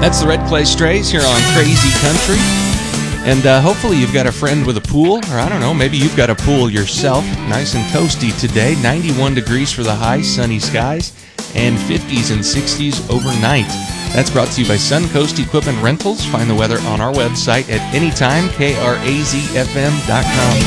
That's the Red Clay Strays here on Crazy Country. And hopefully you've got a friend with a pool, or I don't know, maybe you've got a pool yourself. Nice and toasty today, 91 degrees for the high, sunny skies, and 50s and 60s overnight. That's brought to you by Suncoast Equipment Rentals. Find the weather on our website at anytime, KRAZFM.com.